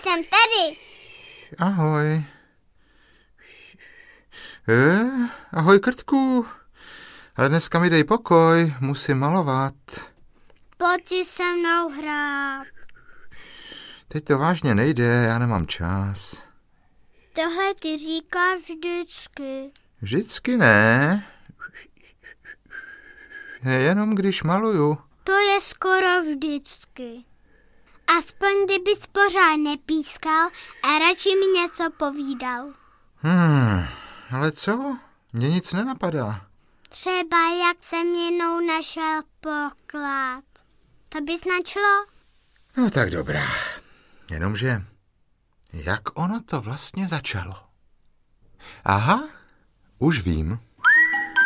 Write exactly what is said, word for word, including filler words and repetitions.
jsem tady. Ahoj. E, ahoj, Krtku. Ale dneska mi dej pokoj, musím malovat. Pojď si se mnou hrát. Teď to vážně nejde, já nemám čas. Tohle ty říkáš vždycky. Vždycky ne. Jenom když maluju. To je skoro vždycky. Aspoň kdybys pořád nepískal a radši mi něco povídal. Hmm, ale co? Mně nic nenapadá. Třeba jak jsem jednou našel poklad. To by značilo? No tak dobrá. Jenomže, jak ono to vlastně začalo? Aha, už vím.